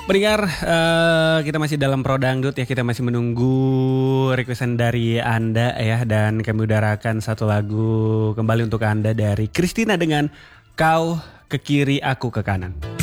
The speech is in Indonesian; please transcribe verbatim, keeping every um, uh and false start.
Pendengar, uh, kita masih dalam Pro Dangdut ya, kita masih menunggu requestan dari Anda ya, dan kami udarakan satu lagu kembali untuk Anda dari Christina dengan Kau ke Kiri Aku ke Kanan.